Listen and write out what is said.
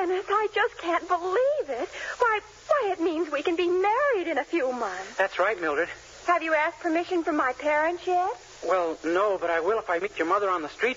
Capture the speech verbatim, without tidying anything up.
Dennis, I just can't believe it. Why, why, it means we can be married in a few months. That's right, Mildred. Have you asked permission from my parents yet? Well, no, but I will if I meet your mother on the street